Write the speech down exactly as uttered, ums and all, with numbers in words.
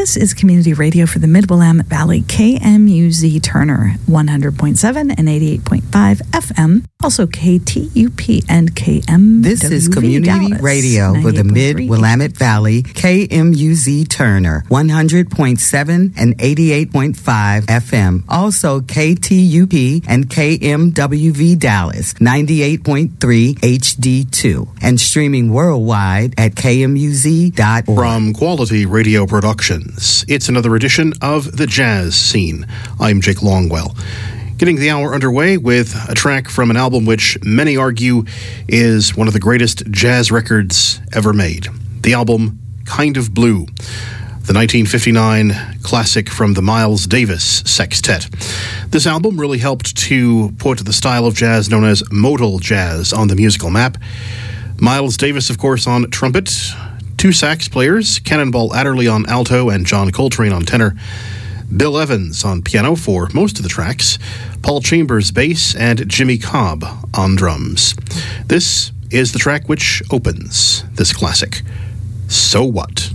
This is community radio for the Mid-Willamette Valley, K M U Z Turner, one hundred point seven and eighty-eight point five F M. Also K T U P and K M W V This is community Dallas, radio for the Mid-Willamette Valley, K M U Z Turner, one hundred point seven and eighty-eight point five F M. Also K T U P and K M W V Dallas, ninety-eight point three H D two. And streaming worldwide at K M U Z dot org. From Quality Radio Productions, it's another edition of The Jazz Scene. I'm Jake Longwell. Getting the hour underway with a track from an album which many argue is one of the greatest jazz records ever made. The album, Kind of Blue, the nineteen fifty-nine classic from the Miles Davis Sextet. This album really helped to put the style of jazz known as modal jazz on the musical map. Miles Davis, of course, on trumpet, two sax players, Cannonball Adderley on alto and John Coltrane on tenor, Bill Evans on piano for most of the tracks, Paul Chambers bass, and Jimmy Cobb on drums. This is the track which opens this classic, So What?